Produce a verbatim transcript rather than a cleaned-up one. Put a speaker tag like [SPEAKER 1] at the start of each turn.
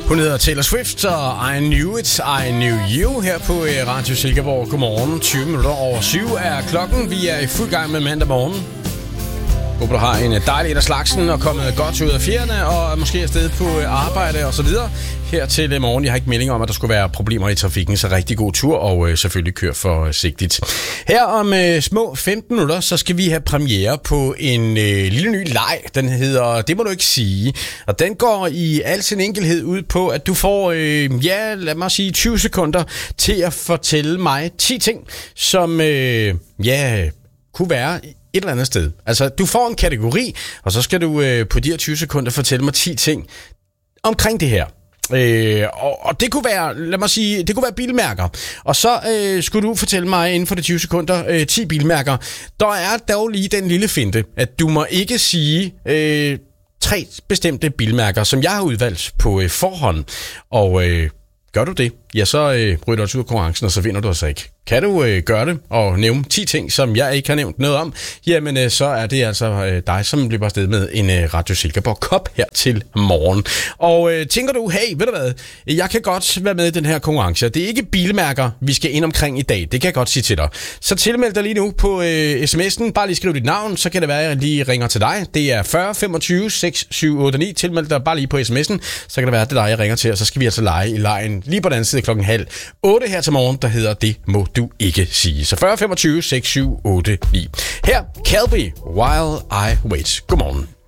[SPEAKER 1] Hun hedder Taylor Swift, og I Knew It, I Knew You her på Radio Silkeborg. Godmorgen, tyve minutter over syv er klokken. Vi er i fuld gang med mandag morgen. Håber, du har en dejlig et af slagsen og kommet godt ud af fjerne og måske afsted på arbejde og så videre. Her til morgen. Jeg har ikke melding om, at der skulle være problemer i trafikken, så rigtig god tur og øh, selvfølgelig kør forsigtigt. Her om øh, små femten minutter, så skal vi have premiere på en øh, lille ny leg. Den hedder Det må du ikke sige. Og den går i al sin enkelhed ud på, at du får, øh, ja, lad mig sige tyve sekunder til at fortælle mig ti ting, som, øh, ja, kunne være et eller andet sted. Altså, du får en kategori, og så skal du øh, på de her tyve sekunder fortælle mig ti ting omkring det her. Øh, og, og det kunne være, lad mig sige, det kunne være bilmærker. Og så øh, skulle du fortælle mig inden for de tyve sekunder øh, ti bilmærker. Der er dog lige den lille finte, at du må ikke sige øh, tre bestemte bilmærker, som jeg har udvalgt på øh, forhånd. Og øh, gør du det, ja, så øh, ryger du også ud af konkurrencen, og så vinder du altså ikke. Kan du øh, gøre det og nævne ti ting, som jeg ikke har nævnt noget om, jamen øh, så er det altså øh, dig, som bliver afsted med en øh, Radio Silkeborg kop her til morgen. Og øh, tænker du, hey, ved du hvad, jeg kan godt være med i den her konkurrence. Det er ikke bilmærker, vi skal ind omkring i dag. Det kan jeg godt sige til dig. Så tilmeld dig lige nu på øh, sms'en. Bare lige skriv dit navn, så kan det være, at jeg lige ringer til dig. Det er fyrre femogtyve seks syv otte ni. Tilmeld dig bare lige på sms'en, så kan det være, at det er dig, jeg ringer til, og så skal vi altså lege i lejen lige på den anden side klokken halv otte her til morgen, der hedder Det må du ikke sige. Så fyrre femogtyve seks syv otte ni. Her, Calby, While I Wait. Godmorgen.